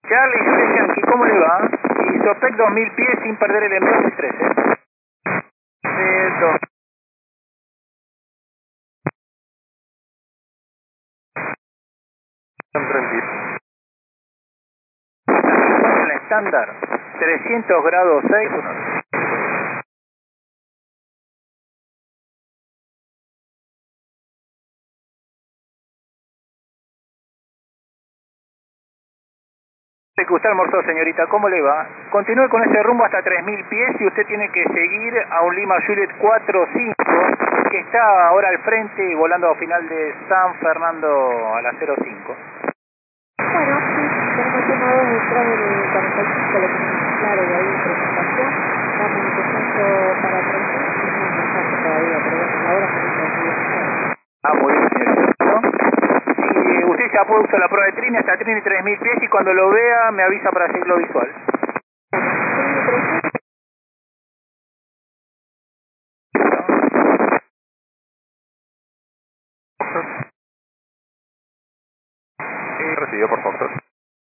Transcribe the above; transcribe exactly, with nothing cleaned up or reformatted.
Charlie, Juliet Yankee, ¿cómo le va? Y Sopec dos mil pies sin perder el envío del trece. De dos. En la estándar, trescientos grados seis. Que usted almorzó, señorita, ¿cómo le va? Continúe con ese rumbo hasta tres mil pies y usted tiene que seguir a un Lima Juliet cuatro cinco que está ahora al frente y volando al final de San Fernando a la cero cinco. Bueno, sí, tenemos tomado detrás del cuarenta y cinco, lo tenemos claro de ahí en presentación. Estamos empezando para treinta y no es bastante todavía, pero bueno, la hora se nos olvida. Ah, muy bien, señorita. Y usted ya puso la prueba de Trini hasta Trini tres mil pies y cuando lo vea me avisa para seguirlo visual. Sí, recibido por Foxtrot.